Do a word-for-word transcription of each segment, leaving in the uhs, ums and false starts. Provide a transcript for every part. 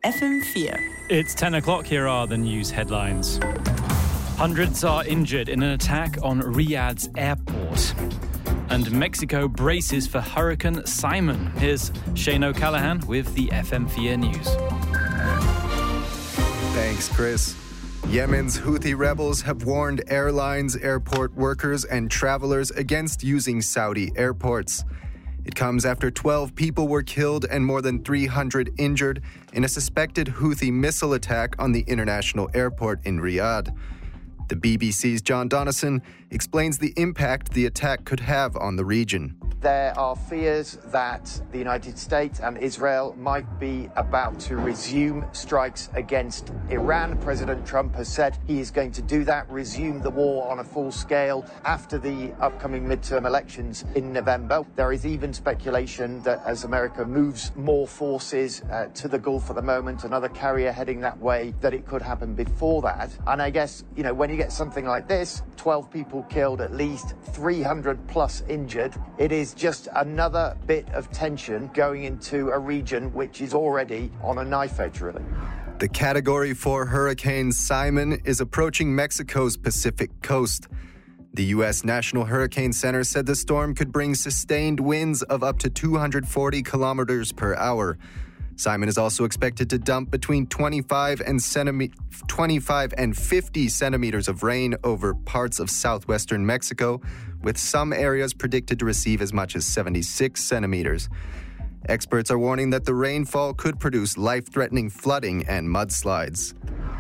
F M four. It's ten o'clock. Here are the news headlines. Hundreds are injured in an attack on Riyadh's airport. And Mexico braces for Hurricane Simon. Here's Shane O'Callaghan with the F M four News. Thanks, Chris. Yemen's Houthi rebels have warned airlines, airport workers, and travelers against using Saudi airports. It comes after twelve people were killed and more than three hundred injured in a suspected Houthi missile attack on the international airport in Riyadh. The B B C's John Donnison explains the impact the attack could have on the region. There are fears that the United States and Israel might be about to resume strikes against Iran. President Trump has said he is going to do that, resume the war on a full scale after the upcoming midterm elections in November. There is even speculation that as America moves more forces uh, to the Gulf at the moment, another carrier heading that way, that it could happen before that. And I guess, you know, when you get something like this, twelve people killed, at least three hundred plus injured, it is just another bit of tension going into a region which is already on a knife edge, really. The Category four Hurricane Simon is approaching Mexico's Pacific coast. The U S National Hurricane Center said the storm could bring sustained winds of up to two hundred forty kilometers per hour. Simon is also expected to dump between twenty-five and centimet- twenty-five and fifty centimeters of rain over parts of southwestern Mexico, with some areas predicted to receive as much as seventy-six centimeters. Experts are warning that the rainfall could produce life-threatening flooding and mudslides.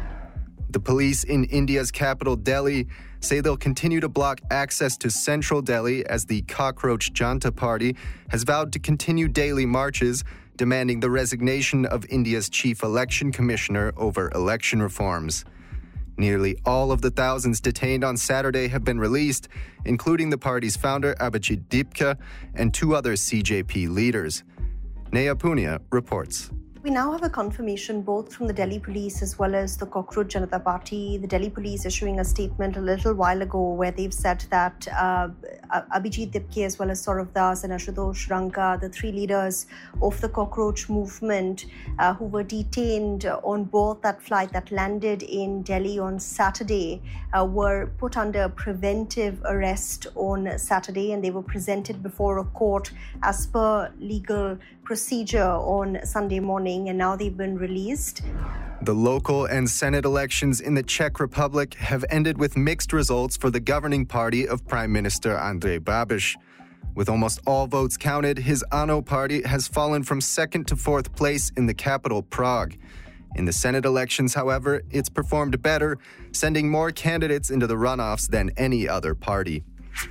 The police in India's capital, Delhi, say they'll continue to block access to central Delhi as the Cockroach Janta Party has vowed to continue daily marches demanding the resignation of India's chief election commissioner over election reforms. Nearly all of the thousands detained on Saturday have been released, including the party's founder Abhijit Dipka and two other C J P leaders. Neha Punia reports. We now have a confirmation both from the Delhi police as well as the Cockroach Janata Party. The Delhi police issuing a statement a little while ago where they've said that uh, Abhijit Dipke as well as Saurav Das and Ashutosh Ranka, the three leaders of the Cockroach movement uh, who were detained on board that flight that landed in Delhi on Saturday, uh, were put under preventive arrest on Saturday, and they were presented before a court as per legal procedure on Sunday morning, and now they've been released. The local and Senate elections in the Czech Republic have ended with mixed results for the governing party of Prime Minister Andrej Babiš. With almost all votes counted, his ANO party has fallen from second to fourth place in the capital, Prague. In the Senate elections, however, it's performed better, sending more candidates into the runoffs than any other party.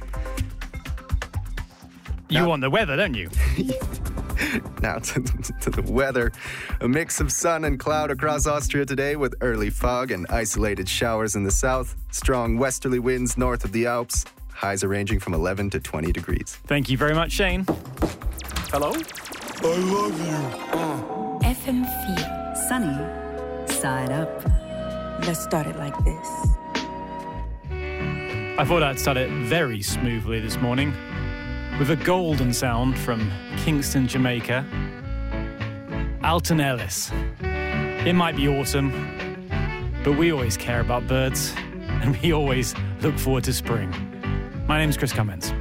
You Now- want the weather, don't you? Now to, to the weather. A mix of sun and cloud across Austria today with early fog and isolated showers in the south. Strong westerly winds north of the Alps. Highs are ranging from eleven to twenty degrees. Thank you very much, Shane. Hello? I love you. F M four. Sunny. Side up. Let's start it like this. I thought I'd start it very smoothly this morning with a golden sound from Kingston, Jamaica. Alton Ellis. It might be autumn, but we always care about birds, and we always look forward to spring. My name's Chris Cummins.